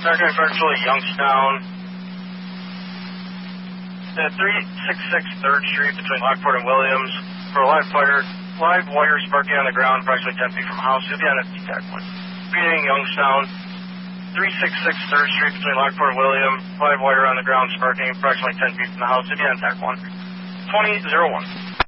American Virtually Youngstown. 366 3rd Street between Lockport and Williams. For a live wire sparking on the ground approximately 10 feet from the house. You'll be on a TAC 1. Repeating Youngstown. 366 3rd Street between Lockport and Williams. Live wire on the ground sparking approximately 10 feet from the house. You'll be on TAC 1. 2001.